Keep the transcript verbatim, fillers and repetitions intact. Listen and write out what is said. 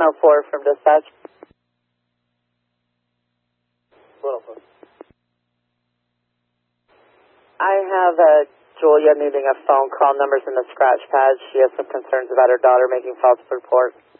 one oh four from dispatch. one oh four. I have uh, Julia needing a phone call. Numbers in the scratch pad. She has some concerns about her daughter making false report.